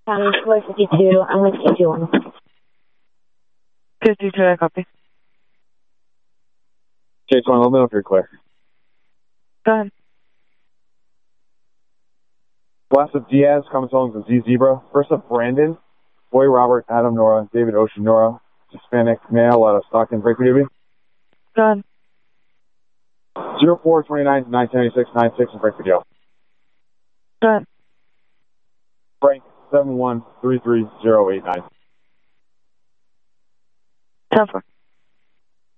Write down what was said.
Floor 52, I'm with 51. 52, I copy. Chase 1, let me know if you're clear. Go ahead. Last of Diaz, Common Songs, and Z Zebra. First up, Brandon, Boy Robert, Adam Nora, David Ocean Nora, Hispanic male out of Stockton. Break for DB. Go ahead. 0429 976 96 and break for Joe. Go ahead. Frank 7133089. 10-4.